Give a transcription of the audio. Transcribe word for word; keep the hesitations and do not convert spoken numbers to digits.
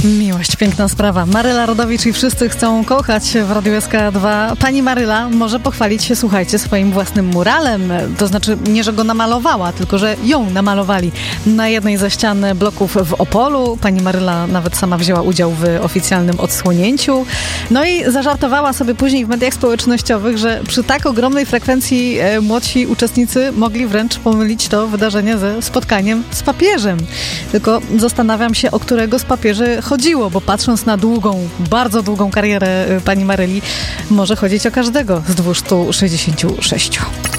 Miłość, piękna sprawa. Maryla Rodowicz i wszyscy chcą kochać w Radiu S K dwa. Pani Maryla może pochwalić się, słuchajcie, swoim własnym muralem. To znaczy nie, że go namalowała, tylko że ją namalowali na jednej ze ścian bloków w Opolu. Pani Maryla nawet sama wzięła udział w oficjalnym odsłonięciu. No i zażartowała sobie później w mediach społecznościowych, że przy tak ogromnej frekwencji e, młodsi uczestnicy mogli wręcz pomylić to wydarzenie ze spotkaniem z papieżem. Tylko zastanawiam się, o którego z papieży chodziło, bo patrząc na długą, bardzo długą karierę pani Maryli, może chodzić o każdego z dwieście sześćdziesiąt sześć.